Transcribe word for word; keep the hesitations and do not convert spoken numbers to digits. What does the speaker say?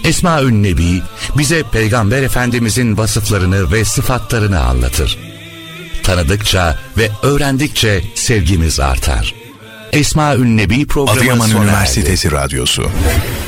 Esma-ül Nebi bize Peygamber Efendimizin vasıflarını ve sıfatlarını anlatır. Tanıdıkça ve öğrendikçe sevgimiz artar. Esma-ül Nebi programı Adıyaman sona Üniversitesi erdi. Radyosu.